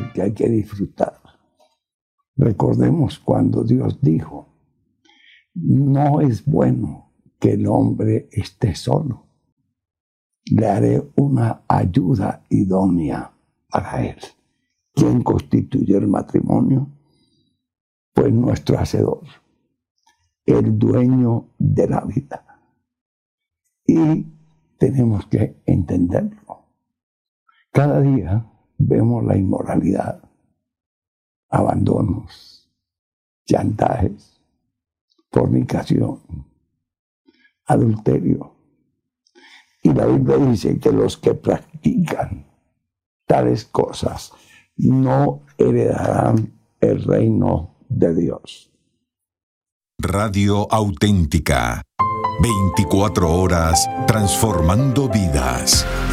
decir que hay que disfrutar. Recordemos cuando Dios dijo, no es bueno que el hombre esté solo. Le haré una ayuda idónea para él. ¿Quién constituye el matrimonio? Pues nuestro Hacedor, el dueño de la vida. Y tenemos que entenderlo. Cada día vemos la inmoralidad, abandonos, chantajes, fornicación, adulterio. Y la Biblia dice que los que practican tales cosas no heredarán el reino de Dios. Radio Auténtica. 24 horas transformando vidas.